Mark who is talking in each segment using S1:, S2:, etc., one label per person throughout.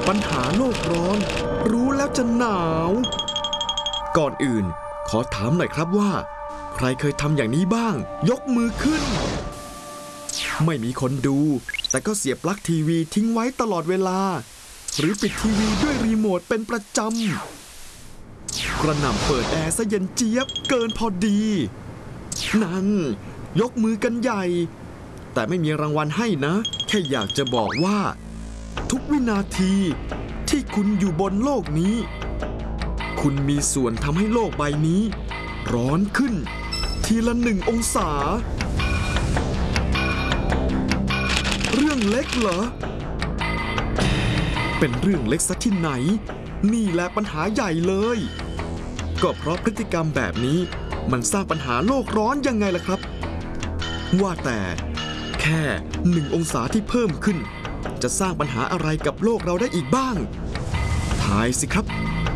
S1: ปัญหาโลกร้อนรู้แล้วจะหนาวก่อนอื่นขอถามหน่อยครับว่าใครเคยทำอย่างนี้บ้างยกมือขึ้นไม่มีคนดูแต่ก็เสียบปลั๊กทีวีทิ้งไว้ตลอดเวลาหรือปิดทีวีด้วยรีโมทเป็นประจำกระหน่ำเปิดแอร์ซะเย็นเจี๊ยบเกินพอดีนั่นยกมือกันใหญ่แต่ไม่มีรางวัลให้นะแค่อยากจะบอกว่าทุกวินาทีที่คุณอยู่บนโลกนี้คุณมีส่วนทำให้โลกใบนี้ร้อนขึ้นทีละ1 องศาเรื่องเล็กเหรอเป็นเรื่องเล็กซะที่ไหนนี่แหละปัญหาใหญ่เลยก็เพราะพฤติกรรมแบบนี้มันสร้างปัญหาโลกร้อนยังไงล่ะครับว่าแต่แค่1 องศาที่เพิ่มขึ้นจะสร้างปัญหาอะไรกับโลกเราได้อีกบ้างทายสิครับ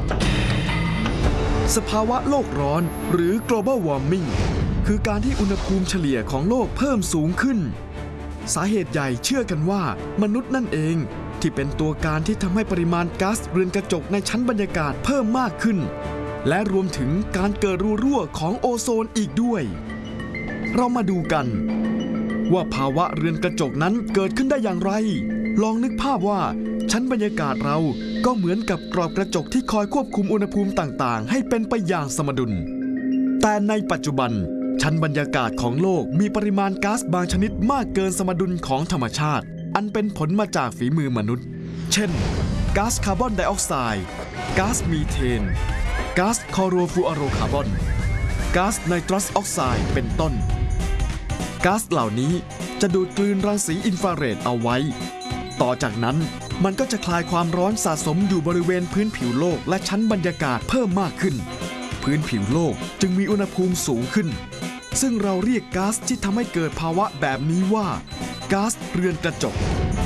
S1: สภาวะโลกร้อนหรือ global warming คือการที่อุณหภูมิเฉลี่ยของโลกเพิ่มสูงขึ้นสาเหตุใหญ่เชื่อกันว่ามนุษย์นั่นเองที่เป็นตัวการที่ทำให้ปริมาณก๊าซเรือนกระจกในชั้นบรรยากาศเพิ่มมากขึ้นและรวมถึงการเกิดรูรั่วของโอโซนอีกด้วยเรามาดูกันว่าภาวะเรือนกระจกนั้นเกิดขึ้นได้อย่างไรลองนึกภาพว่าชั้นบรรยากาศเราก็เหมือนกับกรอบกระจกที่คอยควบคุมอุณหภูมิต่างๆให้เป็นไปอย่างสมดุลแต่ในปัจจุบันชั้นบรรยากาศของโลกมีปริมาณก๊าซบางชนิดมากเกินสมดุลของธรรมชาติอันเป็นผลมาจากฝีมือมนุษย์เช่นก๊าซคาร์บอนไดออกไซด์ก๊าซมีเทนก๊าซคลอโรฟลูออโรคาร์บอนก๊าซไนตรัสออกไซด์เป็นต้นก๊าซเหล่านี้จะดูดกลืนรังสีอินฟราเรดเอาไว้ต่อจากนั้นมันก็จะคลายความร้อนสะสมอยู่บริเวณพื้นผิวโลกและชั้นบรรยากาศเพิ่มมากขึ้นพื้นผิวโลกจึงมีอุณหภูมิสูงขึ้นซึ่งเราเรียกก๊าซที่ทำให้เกิดภาวะแบบนี้ว่าก๊าซเรือนกระจก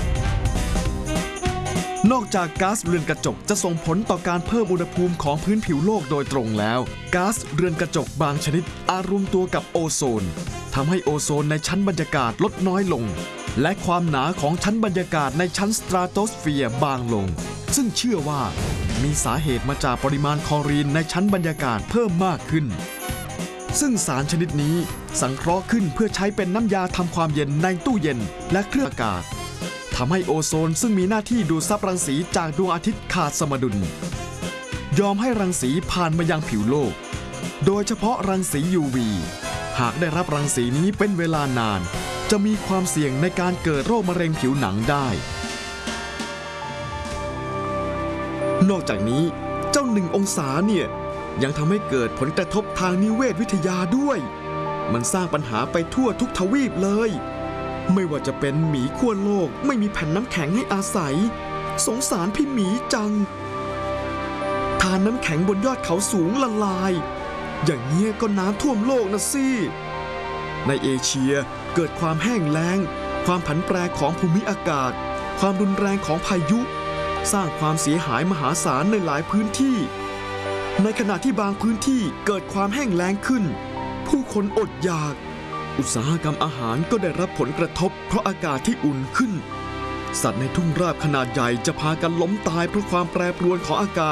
S1: นอกจากก๊าซเรือนกระจกจะส่งผลต่อการเพิ่มอุณหภูมิของพื้นผิวโลกโดยตรงแล้วก๊าซเรือนกระจกบางชนิดอาจรวมตัวกับโอโซนทำให้โอโซนในชั้นบรรยากาศลดน้อยลงและความหนาของชั้นบรรยากาศในชั้นสตราโตสเฟียร์บางลงซึ่งเชื่อว่ามีสาเหตุมาจากปริมาณคลอรีนในชั้นบรรยากาศเพิ่มมากขึ้นซึ่งสารชนิดนี้สังเคราะห์ขึ้นเพื่อใช้เป็นน้ำยาทำความเย็นในตู้เย็นและเครื่องอากาศทำให้โอโซนซึ่งมีหน้าที่ดูดซับรังสีจากดวงอาทิตย์ขาดสมดุลยอมให้รังสีผ่านมายังผิวโลกโดยเฉพาะรังสี UV หากได้รับรังสีนี้เป็นเวลานานจะมีความเสี่ยงในการเกิดโรคมะเร็งผิวหนังได้นอกจากนี้เจ้า1 องศาเนี่ยยังทำให้เกิดผลกระทบทางนิเวศวิทยาด้วยมันสร้างปัญหาไปทั่วทุกทวีปเลยไม่ว่าจะเป็นหมีขั้วโลกไม่มีแผ่นน้ำแข็งให้อาศัยสงสารพี่หมีจังทานน้ำแข็งบนยอดเขาสูงละลายอย่างเงี้ยก็น้ำท่วมโลกนะสิในเอเชียเกิดความแห้งแล้งความผันแปรของภูมิอากาศความรุนแรงของพายุสร้างความเสียหายมหาศาลในหลายพื้นที่ในขณะที่บางพื้นที่เกิดความแห้งแล้งขึ้นผู้คนอดอยากอุตสาหกรรมอาหารก็ได้รับผลกระทบเพราะอากาศที่อุ่นขึ้นสัตว์ในทุ่งราบขนาดใหญ่จะพากันล้มตายเพราะความแปรปรวนของอากาศ